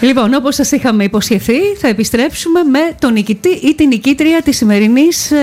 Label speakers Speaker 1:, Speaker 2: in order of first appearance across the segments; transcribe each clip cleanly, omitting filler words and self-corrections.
Speaker 1: Λοιπόν, όπως σας είχαμε υποσχεθεί, θα επιστρέψουμε με τον νικητή ή την νικήτρια της σημερινής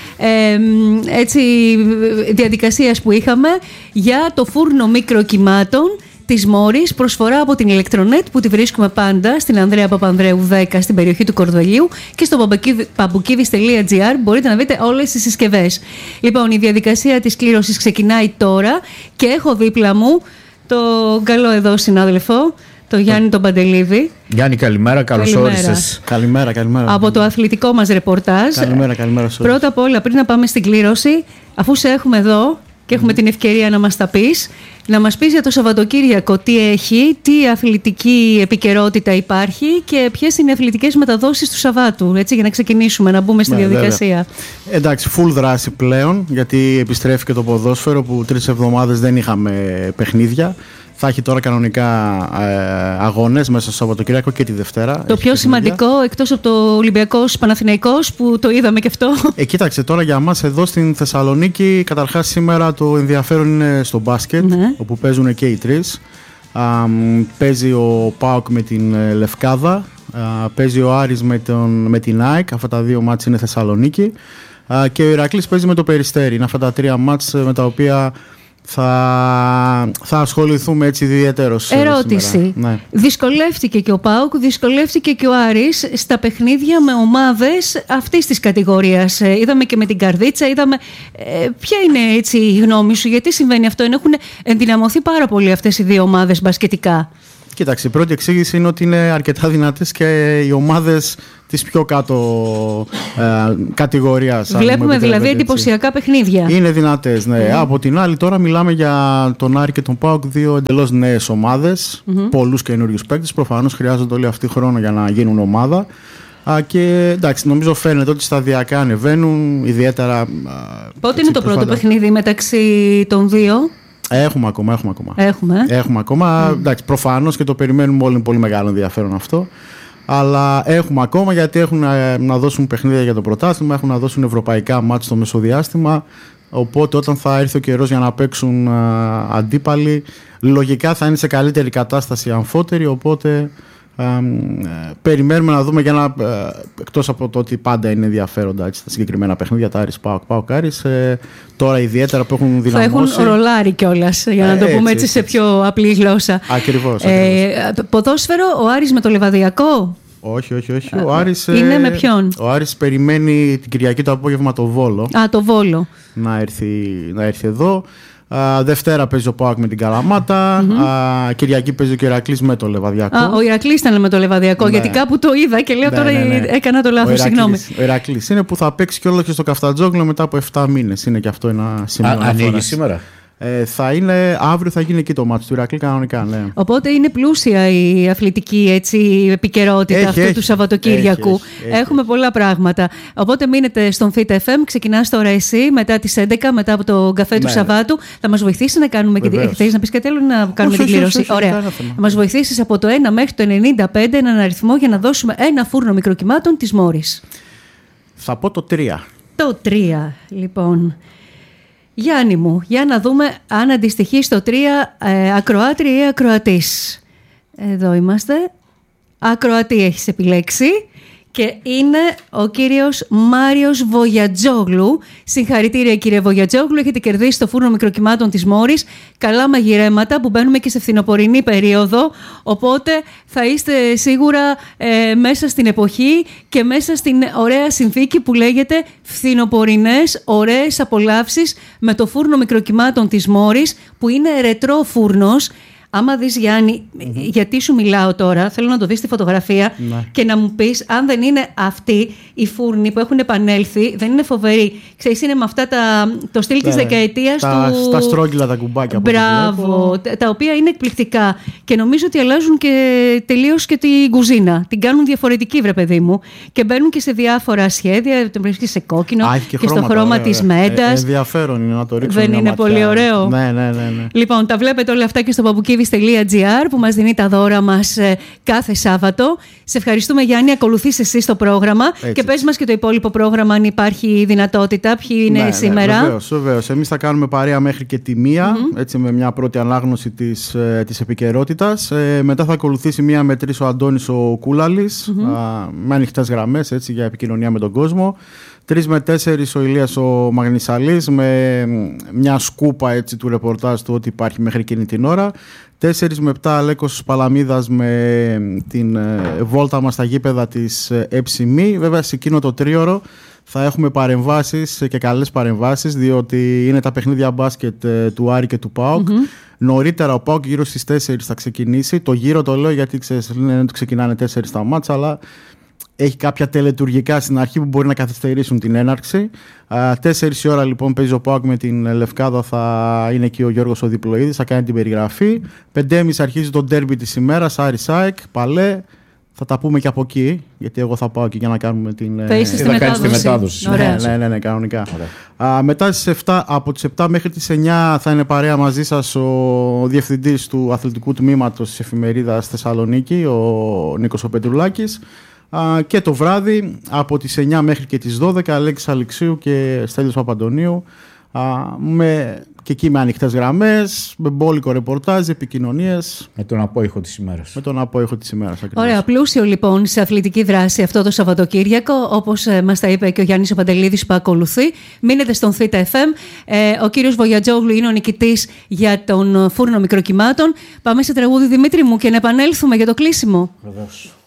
Speaker 1: διαδικασίας που είχαμε για το φούρνο μικροκυμάτων της Μόρης, προσφορά από την Ηλεκτρονέτ που τη βρίσκουμε πάντα στην Ανδρέα Παπανδρέου 10 στην περιοχή του Κορδελίου και στο pampoukidis.gr μπορείτε να βρείτε όλες τις συσκευές. Λοιπόν, η διαδικασία της κλήρωσης ξεκινάει τώρα και έχω δίπλα μου τον καλό εδώ συνάδελφο, τον Γιάννη τον Παντελίδη.
Speaker 2: Γιάννη, καλημέρα, καλώς όρισες.
Speaker 3: Καλημέρα.
Speaker 1: Από το αθλητικό μας ρεπορτάζ.
Speaker 3: Καλημέρα σε όλους.
Speaker 1: Πρώτα απ' όλα, πριν να πάμε στην κλήρωση, αφού σε έχουμε εδώ και έχουμε την ευκαιρία να μας τα πεις, να μας πεις για το Σαββατοκύριακο τι έχει, τι αθλητική επικαιρότητα υπάρχει και ποιες είναι οι αθλητικές μεταδόσεις του Σαββάτου, έτσι, για να ξεκινήσουμε, να μπούμε στη διαδικασία.
Speaker 3: Βέβαια. Εντάξει, full δράση πλέον, γιατί επιστρέφει και το ποδόσφαιρο που 3 εβδομάδες δεν είχαμε παιχνίδια. Θα έχει τώρα κανονικά αγώνες μέσα στο Σαββατοκύριακο και τη Δευτέρα.
Speaker 1: Το πιο σημαντικό, εκτός από το Ολυμπιακός Παναθηναϊκός που το είδαμε και αυτό.
Speaker 3: Κοίταξε, τώρα για μας εδώ στην Θεσσαλονίκη, καταρχάς σήμερα το ενδιαφέρον είναι στο μπάσκετ, όπου παίζουν και οι τρεις. Παίζει ο ΠΑΟΚ με την Λευκάδα, παίζει ο Άρης με την ΑΕΚ, αυτά τα δύο μάτς είναι Θεσσαλονίκη, και ο Ηρακλής παίζει με το Περιστέρι. Είναι αυτά τα 3 μάτς με τα οποία θα ασχοληθούμε έτσι ιδιαίτερως.
Speaker 1: Ερώτηση.
Speaker 3: Ναι.
Speaker 1: Δυσκολεύτηκε και ο ΠΑΟΚ, δυσκολεύτηκε και ο Άρης στα παιχνίδια με ομάδες αυτής της κατηγορίας. Είδαμε και με την Καρδίτσα, είδαμε. Ποια είναι έτσι η γνώμη σου, γιατί συμβαίνει αυτό, έχουν ενδυναμωθεί πάρα πολύ αυτές οι δύο ομάδες μπασκετικά?
Speaker 3: Κοίταξε, η πρώτη εξήγηση είναι ότι είναι αρκετά δυνατές και οι ομάδες της πιο κάτω κατηγορίας.
Speaker 1: Βλέπουμε δηλαδή εντυπωσιακά παιχνίδια.
Speaker 3: Είναι δυνατές, ναι. Από την άλλη, τώρα μιλάμε για τον Άρη και τον ΠΑΟΚ, δύο εντελώς νέες ομάδες, πολλούς καινούριους παίκτες. Προφανώς χρειάζονται όλοι αυτοί χρόνο για να γίνουν ομάδα. Και εντάξει, νομίζω φαίνεται ότι σταδιακά ανεβαίνουν, ιδιαίτερα.
Speaker 1: Πότε είναι το πρώτο παιχνίδι μεταξύ των δύο?
Speaker 3: Έχουμε ακόμα. Εντάξει, προφανώς και το περιμένουμε όλοι, είναι πολύ μεγάλο ενδιαφέρον αυτό. Αλλά έχουμε ακόμα, γιατί έχουν να δώσουν παιχνίδια για το πρωτάθλημα, έχουν να δώσουν ευρωπαϊκά μάτς στο μεσοδιάστημα. Οπότε όταν θα έρθει ο καιρός για να παίξουν αντίπαλοι, λογικά θα είναι σε καλύτερη κατάσταση αμφότεροι. Οπότε περιμένουμε να δούμε, εκτός από το ότι πάντα είναι ενδιαφέροντα έτσι, τα συγκεκριμένα παιχνίδια, τα Άρης ΠΑΟΚ Άρης, τώρα ιδιαίτερα που έχουν δυναμώσει.
Speaker 1: Θα έχουν ρολάρι κιόλας, για να το πούμε έτσι σε πιο απλή γλώσσα.
Speaker 3: Ακριβώς.
Speaker 1: Ποδόσφαιρο, ο Άρης με το Λεβαδιακό?
Speaker 3: Όχι. Ο Άρης,
Speaker 1: είναι με ποιον?
Speaker 3: Ο Άρης περιμένει την Κυριακή το απόγευμα το Βόλο.
Speaker 1: Το Βόλο.
Speaker 3: Να έρθει εδώ. Δευτέρα παίζει ο ΠΑΟΚ με την Καλαμάτα. Κυριακή παίζει ο Ηρακλής με το Λεβαδιακό.
Speaker 1: Ο Ηρακλής ήταν με το Λεβαδιακό, γιατί κάπου το είδα και λέω τώρα έκανα το λάθος. Συγγνώμη.
Speaker 3: Ο Ηρακλής είναι που θα παίξει κιόλας και στο Καφτατζόγλιο μετά από 7 μήνες. Είναι και αυτό ένα σημείο.
Speaker 2: Ανοίγει σήμερα.
Speaker 3: Αύριο θα γίνει εκεί το μάτι του Ηρακλή κανονικά, ναι.
Speaker 1: Οπότε είναι πλούσια η αθλητική επικαιρότητα αυτού του Σαββατοκύριακου. Έχουμε πολλά πράγματα. Οπότε μείνετε στον Fit FM. Ξεκινάς τώρα εσύ μετά τις 11, μετά από το καφέ του Σαββάτου. Θα μας βοηθήσει να κάνουμε και. Θέλεις να πεις κάτι άλλο, να κάνουμε την κλήρωση? Ωραία. Θα μας βοηθήσεις από το 1 μέχρι το 95 έναν αριθμό για να δώσουμε ένα φούρνο μικροκυμάτων της Μόρης.
Speaker 3: Θα πω το 3.
Speaker 1: Το 3, λοιπόν. Γιάννη μου, για να δούμε αν αντιστοιχεί στο 3 ακροάτρια ή ακροατής. Εδώ είμαστε. Ακροατή έχεις επιλέξει και είναι ο κύριος Μάριος Βογιατζόγλου. Συγχαρητήρια κύριε Βογιατζόγλου, έχετε κερδίσει το φούρνο μικροκυμάτων της Μόρης. Καλά μαγειρέματα που μπαίνουμε και σε φθινοπορεινή περίοδο, οπότε θα είστε σίγουρα μέσα στην εποχή και μέσα στην ωραία συνθήκη που λέγεται φθινοπορεινές ωραίες απολαύσεις με το φούρνο μικροκυμάτων της Μόρης, που είναι ρετρό φούρνος. Άμα δεις, Γιάννη, γιατί σου μιλάω τώρα, θέλω να το δεις τη φωτογραφία και να μου πεις αν δεν είναι αυτοί οι φούρνοι που έχουν επανέλθει, δεν είναι φοβεροί? Ξέρεις, είναι με αυτά το στυλ της δεκαετίας του.
Speaker 3: Τα στρόγγυλα, τα κουμπάκια.
Speaker 1: Μπράβο, τα οποία είναι εκπληκτικά και νομίζω ότι αλλάζουν και τελείως και την κουζίνα. Την κάνουν διαφορετική, βρε παιδί μου, και μπαίνουν και σε διάφορα σχέδια. Τον βρίσκεις σε κόκκινο και στο χρώμα της μέντα.
Speaker 3: Ενδιαφέρον είναι να το ρίξουμε.
Speaker 1: Δεν είναι πολύ ωραίο?
Speaker 3: Ναι.
Speaker 1: Λοιπόν, τα βλέπετε όλα αυτά και στο pampoukidis.gr. sportivis.gr που μας δίνει τα δώρα μας κάθε Σάββατο. Σε ευχαριστούμε, Γιάννη. Ακολουθείς εσύ στο πρόγραμμα. Έτσι. Και πες μας και το υπόλοιπο πρόγραμμα, αν υπάρχει δυνατότητα. Ποιοι είναι σήμερα.
Speaker 3: Βεβαίως. Εμείς θα κάνουμε παρέα μέχρι και τη 1, έτσι, με μια πρώτη ανάγνωση της επικαιρότητας. Μετά θα ακολουθήσει 1 με 3 ο Αντώνης ο Κούλαλης, με ανοιχτές γραμμές, έτσι, για επικοινωνία με τον κόσμο. 3 με 4 ο Ηλίας ο Μαγνησαλής, με μια σκούπα, έτσι, του ρεπορτάζ του ότι υπάρχει μέχρι εκείνη την ώρα. 4 με 7 Αλέκος Παλαμίδας με την βόλτα μας στα γήπεδα της ΕΨΜΗ. Βέβαια, σε εκείνο το τρίωρο θα έχουμε παρεμβάσεις και καλές παρεμβάσεις, διότι είναι τα παιχνίδια μπάσκετ του Άρη και του ΠΑΟΚ. Νωρίτερα ο ΠΑΟΚ γύρω στις 4 θα ξεκινήσει. Το γύρο το λέω γιατί λένε ότι ξεκινάνε 4 τα μάτσα, αλλά έχει κάποια τελετουργικά στην αρχή που μπορεί να καθυστερήσουν την έναρξη. 4 η ώρα λοιπόν παίζει ο ΠΑΟΚ με την Λευκάδα, θα είναι εκεί ο Γιώργος ο Διπλοίδης, θα κάνει την περιγραφή. 5.30 αρχίζει το ντέρμπι της ημέρας, Άρης ΑΕΚ, Παλέ. Θα τα πούμε και από εκεί, γιατί εγώ θα πάω εκεί για να κάνουμε την.
Speaker 1: Θα είσαι στη μετάδοση.
Speaker 3: Ναι, κανονικά. Μετά στις 7, από τις 7 μέχρι τις 9 θα είναι παρέα μαζί σας ο διευθυντής του αθλητικού τμήματος της εφημερίδας Θεσσαλονίκη, ο Νίκος ο Πετρουλάκης. Και το βράδυ από τις 9 μέχρι και τις 12 Αλέξης Αλεξίου και Στέλιος Παπαντονίου, και εκεί με ανοιχτές γραμμές, με μπόλικο ρεπορτάζ, επικοινωνίες.
Speaker 2: Με τον απόϊχο της ημέρας.
Speaker 3: Ακριβώς.
Speaker 1: Ωραία, πλούσιο λοιπόν σε αθλητική δράση αυτό το Σαββατοκύριακο, όπως μας τα είπε και ο Γιάννης ο Παντελίδης που ακολουθεί. Μείνετε στον Θήτα FM. Ο κύριος Βογιατζόγλου είναι ο νικητής για τον φούρνο μικροκυμάτων. Πάμε σε τραγούδι, Δημήτρη μου, και να επανέλθουμε για το κλείσιμο.
Speaker 2: Βεβαίως.